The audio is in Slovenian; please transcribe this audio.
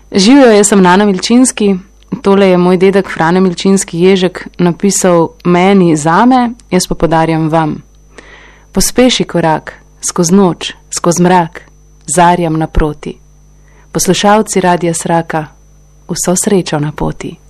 Živijo, jaz sem Nana Milčinski, tole je moj dedek Frane Milčinski Ježek napisal meni zame, jaz pa podarjam vam. Pospeši korak, skoz noč, skoz mrak, zarjam naproti. Poslušalci Radia Sraka, vso srečo na poti.